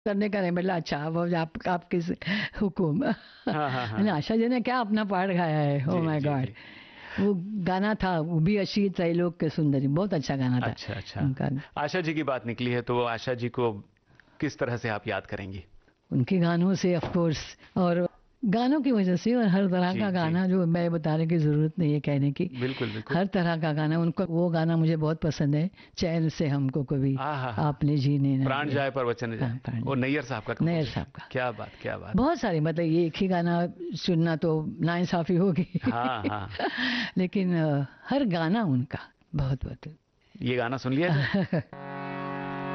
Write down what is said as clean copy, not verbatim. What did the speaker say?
करने का नहीं, बोला अच्छा अब आप किस हुकुम। हाँ हाँ हाँ। मैंने आशा जी ने क्या अपना पार्ट गाया है, ओ जी माय जी गॉड। जी। वो गाना था, वो भी अशी त्रैलोक के सुंदरी, बहुत अच्छा गाना था अच्छा अच्छा। उनका। आशा जी की बात निकली है तो आशा जी को किस तरह से आप याद करेंगी? उनके गानों से ऑफ कोर्स, और गानों की वजह से, और हर तरह जी का जी। गाना जो मैं बताने की ज़रूरत नहीं है कहने की। बिल्कुल बिल्कुल। हर तरह का गाना उनका, वो गाना मुझे बहुत पसंद है, चैन से हमको कभी आ हा हा। आपने जीने न प्राण दिया। जाए पर वचन न हाँ, जाए, प्राण वो जाए। नैयर साहब का नैयर कंपोजिशन। साहब का। क्या बात क्या बात। बहुत सारे, मतलब ये एक ही गाना सुनना तो नाइंसाफी होगी। हाँ हाँ। लेकिन हर गाना उनका बहुत बहुत। ये गाना सुन लिया जाए।